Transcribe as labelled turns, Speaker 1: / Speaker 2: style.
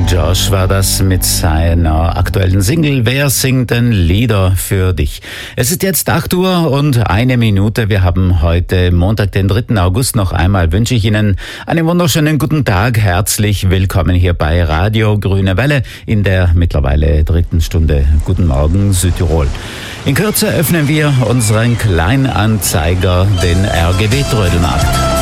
Speaker 1: Josh war das mit seiner aktuellen Single Wer singt denn Lieder für dich? Es ist jetzt 8 Uhr und 1 Minute. Wir haben heute Montag, den 3. August. Noch einmal wünsche ich Ihnen einen wunderschönen guten Tag. Herzlich willkommen hier bei Radio Grüne Welle in der mittlerweile 3. Stunde. Guten Morgen Südtirol. In Kürze öffnen wir unseren Kleinanzeiger, den RGW Trödelmarkt.